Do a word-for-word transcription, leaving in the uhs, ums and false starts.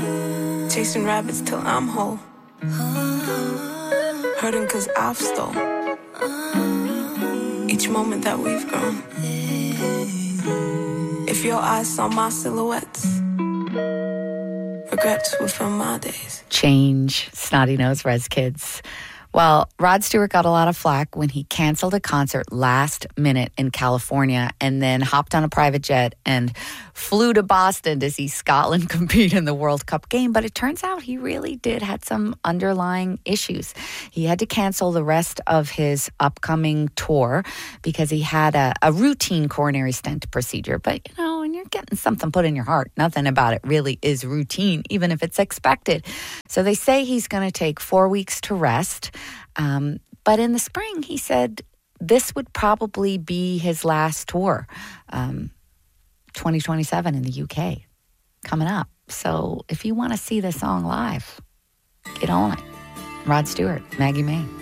Chasing rabbits till I'm whole. Hurting cause I've stole each moment that we've grown. If your eyes saw my silhouettes, regrets would fill my days. Change, Snotty Nose Rez Kids. Well, Rod Stewart got a lot of flack when he canceled a concert last minute in California and then hopped on a private jet and flew to Boston to see Scotland compete in the World Cup game. But it turns out he really did had some underlying issues. He had to cancel the rest of his upcoming tour because he had a, a routine coronary stent procedure. But, you know, when you're getting something put in your heart, nothing about it really is routine, even if it's expected. So they say he's going to take four weeks to rest. Um, but in the spring, he said this would probably be his last tour, um, twenty twenty-seven in the U K coming up. So if you want to see the song live, get on it. Rod Stewart, Maggie May.